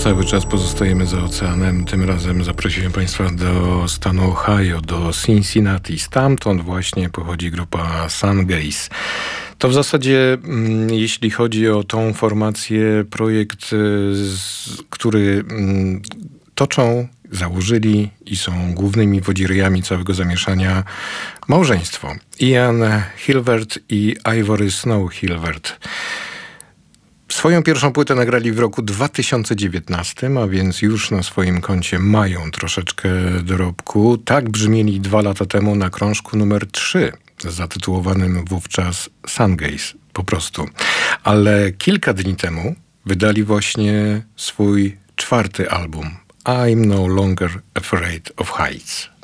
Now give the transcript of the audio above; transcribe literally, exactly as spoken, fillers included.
Cały czas pozostajemy za oceanem. Tym razem zaprosiłem Państwa do stanu Ohio, do Cincinnati. Stamtąd właśnie pochodzi grupa Sungaze. To w zasadzie, mm, jeśli chodzi o tą formację, projekt, z, który mm, toczą, założyli i są głównymi wodziryjami całego zamieszania małżeństwo. Ian Hilbert i Ivory Snow Hilbert. Swoją pierwszą płytę nagrali w roku dwa tysiące dziewiętnastym, a więc już na swoim koncie mają troszeczkę dorobku. Tak brzmieli dwa lata temu na krążku numer trzy, zatytułowanym wówczas Sungaze, po prostu. Ale kilka dni temu wydali właśnie swój czwarty album, I'm No Longer Afraid of Heights.